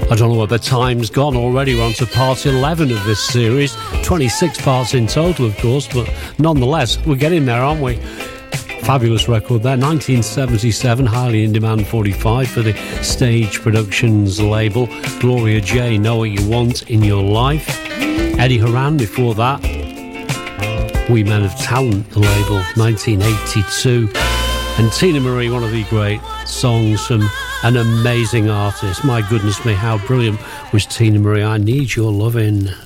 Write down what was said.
I don't know where the time's gone already. We're on to part 11 of this series. 26 parts in total, of course, but nonetheless, we're getting there, aren't we? Fabulous record there, 1977, highly in demand 45 for the Stage Productions label. Gloria J, Know What You Want in Your Life. Eddie Horan before that. We Men of Talent, the label, 1982. And Tina Marie, one of the great songs from an amazing artist. My goodness me, how brilliant was Tina Marie. I Need Your Lovin'.